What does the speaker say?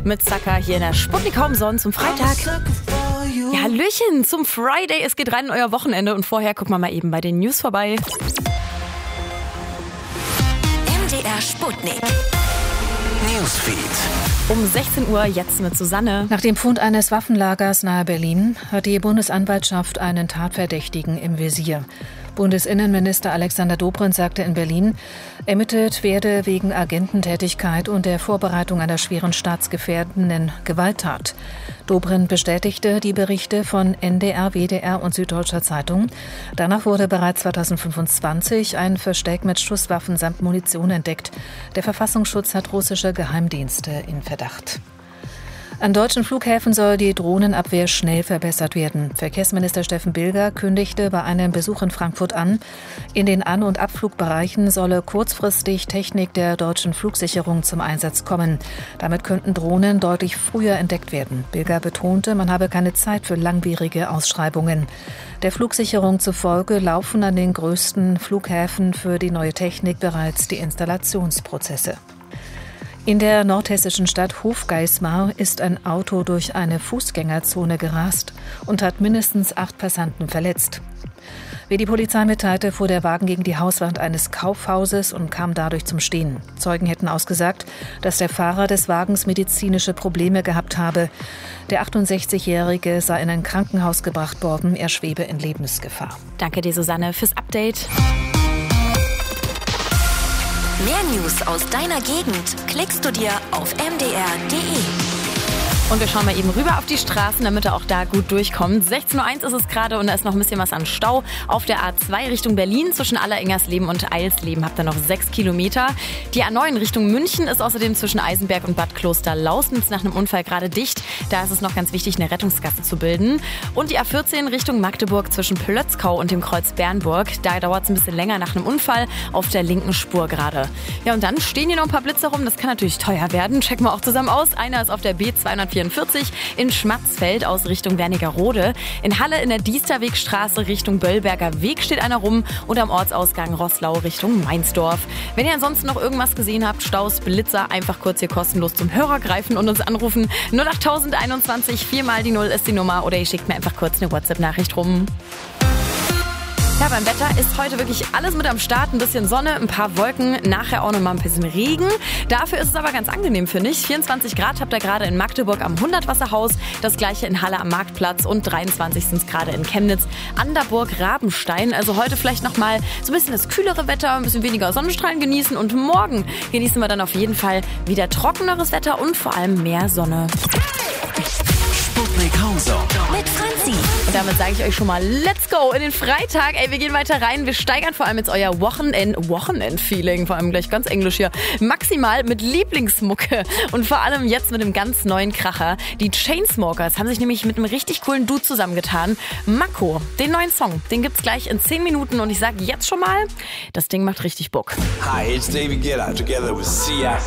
mit Sucker hier in der Sputnik Home Zone zum Freitag. Ja, Hallöchen zum Friday. Es geht rein in euer Wochenende und vorher gucken wir mal eben bei den News vorbei. MDR Sputnik. Newsfeed. Um 16 Uhr jetzt mit Susanne. Nach dem Fund eines Waffenlagers nahe Berlin hat die Bundesanwaltschaft einen Tatverdächtigen im Visier. Bundesinnenminister Alexander Dobrindt sagte in Berlin, ermittelt werde wegen Agententätigkeit und der Vorbereitung einer schweren staatsgefährdenden Gewalttat. Dobrindt bestätigte die Berichte von NDR, WDR und Süddeutscher Zeitung. Danach wurde bereits 2025 ein Versteck mit Schusswaffen samt Munition entdeckt. Der Verfassungsschutz hat russische Geheimdienste in Verdacht. An deutschen Flughäfen soll die Drohnenabwehr schnell verbessert werden. Verkehrsminister Steffen Bilger kündigte bei einem Besuch in Frankfurt an, in den An- und Abflugbereichen solle kurzfristig Technik der deutschen Flugsicherung zum Einsatz kommen. Damit könnten Drohnen deutlich früher entdeckt werden. Bilger betonte, man habe keine Zeit für langwierige Ausschreibungen. Der Flugsicherung zufolge laufen an den größten Flughäfen für die neue Technik bereits die Installationsprozesse. In der nordhessischen Stadt Hofgeismar ist ein Auto durch eine Fußgängerzone gerast und hat mindestens 8 Passanten verletzt. Wie die Polizei mitteilte, fuhr der Wagen gegen die Hauswand eines Kaufhauses und kam dadurch zum Stehen. Zeugen hätten ausgesagt, dass der Fahrer des Wagens medizinische Probleme gehabt habe. Der 68-Jährige sei in ein Krankenhaus gebracht worden, er schwebe in Lebensgefahr. Danke dir, Susanne, fürs Update. Mehr News aus deiner Gegend klickst du dir auf mdr.de. Und wir schauen mal eben rüber auf die Straßen, damit ihr auch da gut durchkommt. 16.01 Uhr ist es gerade und da ist noch ein bisschen was an Stau. Auf der A2 Richtung Berlin zwischen Allerengersleben und Eilsleben habt ihr noch 6 Kilometer. Die A9 Richtung München ist außerdem zwischen Eisenberg und Bad Kloster-Lausnitz nach einem Unfall gerade dicht. Da ist es noch ganz wichtig, eine Rettungsgasse zu bilden. Und die A14 Richtung Magdeburg zwischen Plötzkau und dem Kreuz Bernburg. Da dauert es ein bisschen länger nach einem Unfall auf der linken Spur gerade. Ja, und dann stehen hier noch ein paar Blitze rum. Das kann natürlich teuer werden. Checken wir auch zusammen aus. Einer ist auf der B244 in Schmatzfeld aus Richtung Wernigerode. In Halle in der Diesterwegstraße Richtung Böllberger Weg steht einer rum und am Ortsausgang Roßlau Richtung Mainzdorf. Wenn ihr ansonsten noch irgendwas gesehen habt, Staus, Blitzer, einfach kurz hier kostenlos zum Hörer greifen und uns anrufen. 08021, 4 mal die 0 ist die Nummer oder ihr schickt mir einfach kurz eine WhatsApp-Nachricht rum. Ja, beim Wetter ist heute wirklich alles mit am Start. Ein bisschen Sonne, ein paar Wolken, nachher auch noch mal ein bisschen Regen. Dafür ist es aber ganz angenehm, finde ich. 24 Grad habt ihr gerade in Magdeburg am Hundertwasserhaus, das gleiche in Halle am Marktplatz und 23 sind es gerade in Chemnitz an der Burg Rabenstein. Also heute vielleicht noch mal so ein bisschen das kühlere Wetter, ein bisschen weniger Sonnenstrahlen genießen und morgen genießen wir dann auf jeden Fall wieder trockeneres Wetter und vor allem mehr Sonne. Sputnik Home Zone mit Franzi. Und damit sage ich euch schon mal, let's go in den Freitag. Ey, wir gehen weiter rein. Wir steigern vor allem jetzt euer Wochenend-Feeling. Vor allem gleich ganz englisch hier. Maximal mit Lieblingsmucke. Und vor allem jetzt mit einem ganz neuen Kracher. Die Chainsmokers haben sich nämlich mit einem richtig coolen Dude zusammengetan. Mako, den neuen Song, den gibt's gleich in 10 Minuten. Und ich sage jetzt schon mal, das Ding macht richtig Bock. Hi, it's David Guetta together with Sia